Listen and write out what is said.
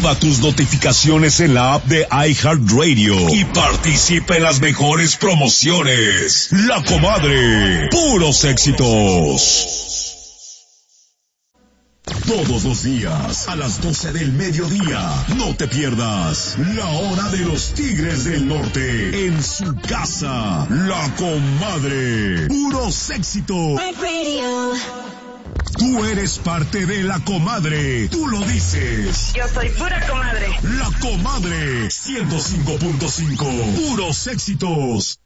Activa tus notificaciones en la app de iHeartRadio y participa en las mejores promociones. La Comadre, puros éxitos. Todos los días, a las 12 del mediodía, no te pierdas La Hora de los Tigres del Norte, en su casa, La Comadre, puros éxitos. Tú eres parte de La Comadre, tú lo dices. Yo soy pura comadre. La Comadre, 105.5, puros éxitos.